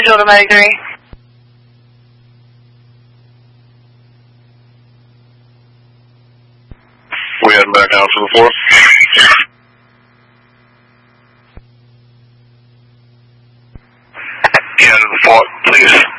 Bridge Automatic 3. We heading back down to the floor. Yeah, to the fort, please.